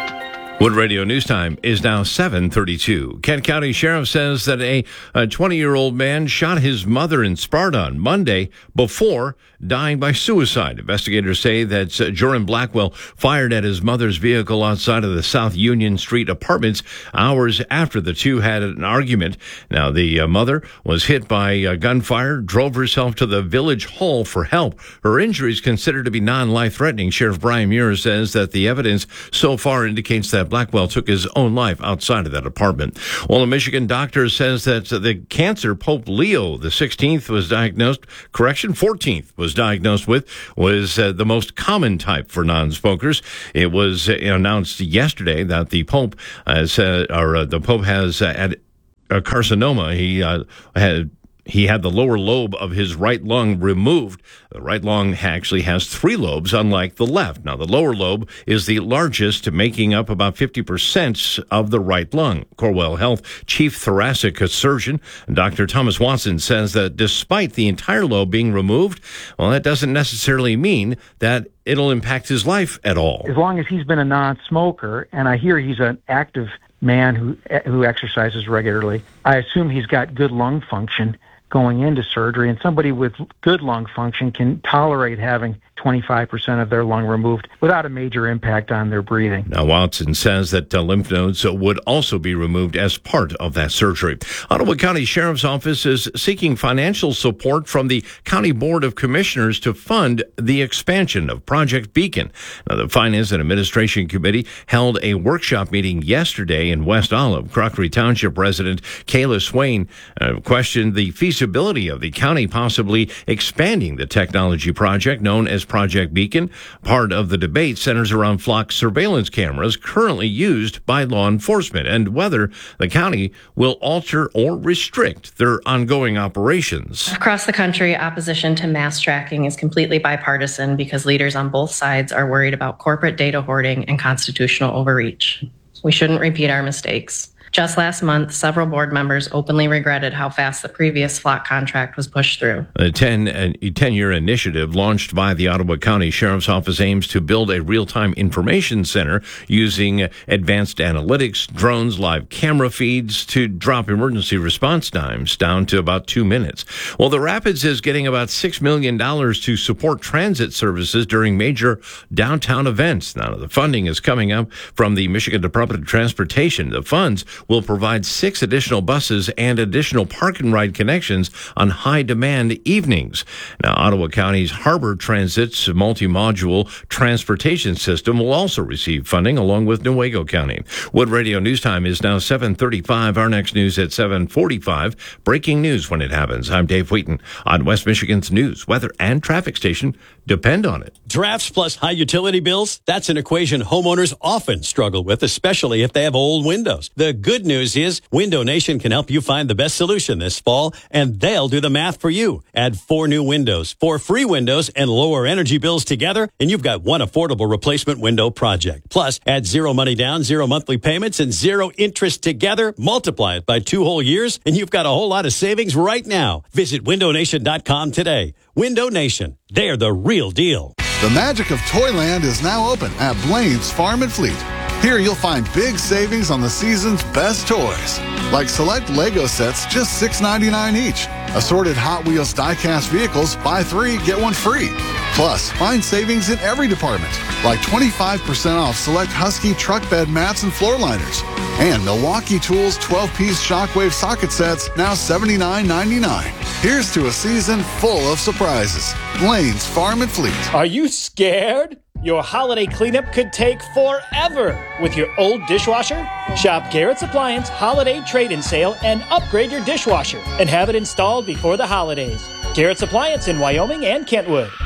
Wood Radio News Time is now seven thirty-two. Kent County Sheriff says that a twenty-year-old man shot his mother in Sparta on Monday before dying by suicide. Investigators say that uh, Joran Blackwell fired at his mother's vehicle outside of the South Union Street apartments hours after the two had an argument. Now, the uh, mother was hit by uh, gunfire, drove herself to the village hall for help. Her injuries considered to be non-life-threatening. Sheriff Brian Muir says that the evidence so far indicates that Blackwell took his own life outside of that apartment. Well, a Michigan doctor says that the cancer Pope Leo the sixteenth was diagnosed, correction, fourteenth was diagnosed with, was uh, the most common type for non-smokers. It was uh, announced yesterday that the Pope has, uh, or uh, the Pope has uh, had a carcinoma. He uh, had He had the lower lobe of his right lung removed. The right lung actually has three lobes, unlike the left. Now, the lower lobe is the largest, making up about fifty percent of the right lung. Corewell Health Chief Thoracic Surgeon Doctor Thomas Watson says that despite the entire lobe being removed, well, that doesn't necessarily mean that it'll impact his life at all. As long as he's been a non-smoker, and I hear he's an active man who who exercises regularly, I assume he's got good lung function going into surgery, and somebody with good lung function can tolerate having twenty-five percent of their lung removed without a major impact on their breathing. Now, Watson says that uh, lymph nodes uh, would also be removed as part of that surgery. Ottawa County Sheriff's Office is seeking financial support from the County Board of Commissioners to fund the expansion of Project Beacon. Now, the Finance and Administration Committee held a workshop meeting yesterday in West Olive. Crockery Township resident Kayla Swain uh, questioned the feasibility of the county possibly expanding the technology project known as Project Beacon. Part of the debate centers around flock surveillance cameras currently used by law enforcement and whether the county will alter or restrict their ongoing operations. Across the country, opposition to mass tracking is completely bipartisan because leaders on both sides are worried about corporate data hoarding and constitutional overreach. We shouldn't repeat our mistakes. Just last month, several board members openly regretted how fast the previous flock contract was pushed through. A ten-year initiative launched by the Ottawa County Sheriff's Office aims to build a real-time information center using advanced analytics, drones, live camera feeds to drop emergency response times down to about two minutes. Well, the Rapids is getting about six million dollars to support transit services during major downtown events. Now, the funding is coming up from the Michigan Department of Transportation. The funds will provide six additional buses and additional park and ride connections on high-demand evenings. Now, Ottawa County's Harbor Transit's multi-module transportation system will also receive funding, along with Newaygo County. Wood Radio News Time is now seven thirty-five. Our next news at seven forty-five. Breaking news when it happens. I'm Dave Wheaton on West Michigan's news, weather, and traffic station. Depend on it. Drafts plus high utility bills, that's an equation homeowners often struggle with, especially if they have old windows. The good news is Window Nation can help you find the best solution this fall, and they'll do the math for you. Add four new windows, four free windows, and lower energy bills together, and you've got one affordable replacement window project. Plus, add zero money down, zero monthly payments, and zero interest together. Multiply it by two whole years, and you've got a whole lot of savings right now. Visit window nation dot com today. Window Nation, they're the real deal. The magic of Toyland is now open at Blaine's Farm and Fleet. Here you'll find big savings on the season's best toys, like select Lego sets just six ninety-nine each. Assorted Hot Wheels die-cast vehicles, buy three, get one free. Plus, find savings in every department, like twenty-five percent off select Husky truck bed mats and floor liners. And Milwaukee Tools twelve-piece Shockwave socket sets, now seventy-nine ninety-nine. Here's to a season full of surprises. Blaine's Farm and Fleet. Are you scared? Your holiday cleanup could take forever with your old dishwasher? Shop Garrett's Appliance Holiday Trade-In Sale and upgrade your dishwasher and have it installed before the holidays. Garrett's Appliance in Wyoming and Kentwood.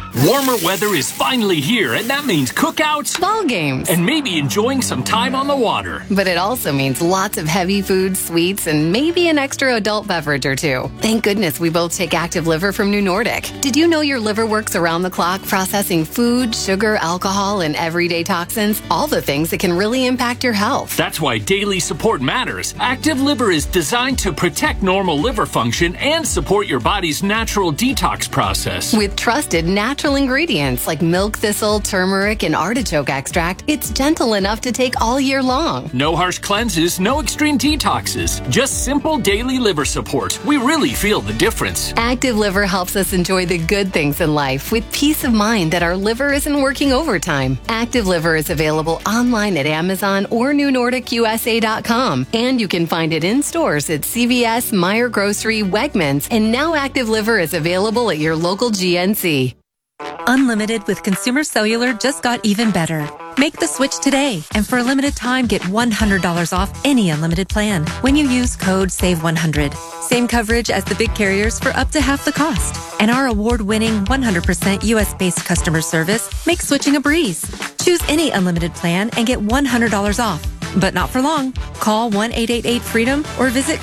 Warmer weather is finally here, and that means cookouts, ball games, and maybe enjoying some time on the water. But it also means lots of heavy food, sweets, and maybe an extra adult beverage or two. Thank goodness we both take Active Liver from New Nordic. Did you know your liver works around the clock processing food, sugar, alcohol, and everyday toxins? All the things that can really impact your health. That's why daily support matters. Active Liver is designed to protect normal liver function and support your body's natural detox process. With trusted natural ingredients like milk thistle, turmeric, and artichoke extract, it's gentle enough to take all year long. No harsh cleanses, no extreme detoxes. Just simple daily liver support. We really feel the difference. Active Liver helps us enjoy the good things in life with peace of mind that our liver isn't working overtime. Active Liver is available online at Amazon or new nordic u s a dot com. And you can find it in stores at C V S, Meijer Grocery, Wegmans, and now Active Liver is available at your local G N C. Unlimited with Consumer Cellular just got even better. Make the switch today, and for a limited time, get one hundred dollars off any unlimited plan when you use code save one hundred. Same coverage as the big carriers for up to half the cost. And our award-winning one hundred percent U S-based customer service makes switching a breeze. Choose any unlimited plan and get one hundred dollars off. But not for long. Call one eight eight eight freedom or visit